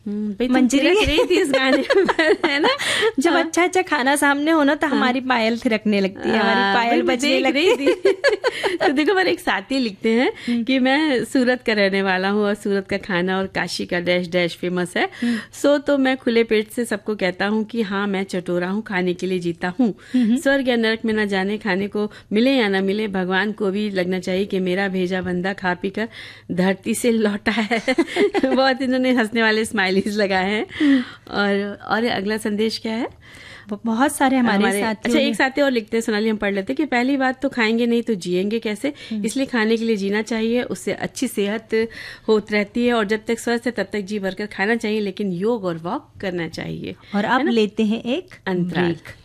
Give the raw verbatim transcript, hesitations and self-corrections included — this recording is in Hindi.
मंजरी रही थी इस गाने पर, है ना। जब अच्छा अच्छा खाना सामने हो ना तो हमारी पायल थिरकने लगती है, हमारी पायल बजने लगती थी। तो देखो, मेरे एक साथी लिखते हैं कि मैं सूरत का रहने वाला हूँ और सूरत का खाना और काशी का डैश डैश फेमस है। सो तो मैं खुले पेट से सबको कहता हूँ कि हाँ, मैं चटोरा हूँ, खाने के लिए जीता हूँ। स्वर्ग या नरक में ना जाने, खाने को मिले या ना मिले, भगवान को भी लगना चाहिए कि मेरा भेजा बंदा खा पी कर धरती से लौटा है। बहुत इन्होंने हंसने वाले स्माइलीज लगाए हैं। और और अगला संदेश क्या है? बहुत सारे हमारे, हमारे साथियों। अच्छा, एक साथी और लिखते हैं, सोनाली, हम पढ़ लेते हैं कि पहली बात तो खाएंगे नहीं तो जिएंगे कैसे, इसलिए खाने के लिए जीना चाहिए, उससे अच्छी सेहत होती रहती है और जब तक स्वस्थ है तब तक जी भरकर खाना चाहिए, लेकिन योग और वॉक करना चाहिए। और अब लेते हैं एक अंतराल।